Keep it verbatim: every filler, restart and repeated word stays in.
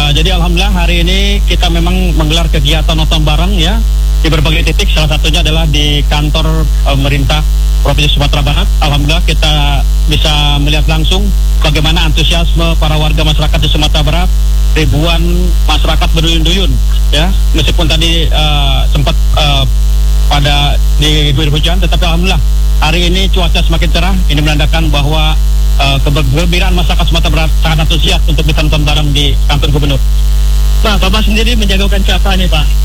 Uh, jadi alhamdulillah hari ini kita memang menggelar kegiatan nonton bareng ya di berbagai titik. Salah satunya adalah di kantor uh, pemerintah Provinsi Sumatera Barat. Alhamdulillah kita bisa melihat langsung bagaimana antusiasme para warga masyarakat di Sumatera Barat. Ribuan masyarakat berduyun-duyun ya, meskipun tadi uh, sempat uh, pada diguyur hujan, tetapi alhamdulillah hari ini cuaca semakin cerah. Ini menandakan bahwa uh, kegembiraan masyarakat Sumatera Barat sangat antusias untuk bisa nonton bareng di kantor gubernur. Pak, Bapak sendiri menjagokan siapa nih Pak?